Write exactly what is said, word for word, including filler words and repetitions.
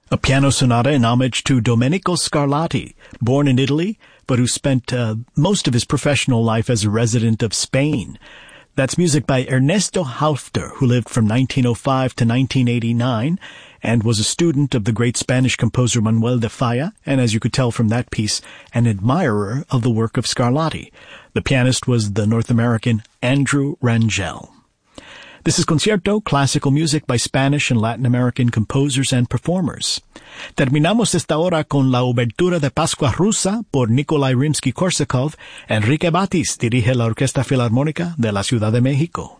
A piano sonata in homage to Domenico Scarlatti, born in Italy, but who spent uh, most of his professional life as a resident of Spain. That's music by Ernesto Halffter, who lived from nineteen oh five to nineteen eighty-nine and was a student of the great Spanish composer Manuel de Falla, and as you could tell from that piece, an admirer of the work of Scarlatti. The pianist was the North American Andrew Rangel. This is Concierto, classical music by Spanish and Latin American composers and performers. Terminamos esta hora con la obertura de Pascua Rusa por Nikolai Rimsky-Korsakov. Enrique Batis dirige la Orquesta Filarmónica de la Ciudad de México.